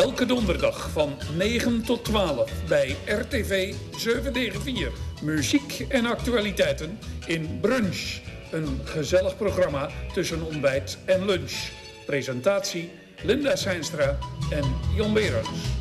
Elke donderdag van 9 tot 12 bij RTV 794. Muziek en actualiteiten in Brunch. Een gezellig programma tussen ontbijt en lunch. Presentatie Linda Seinstra en Jon Berends.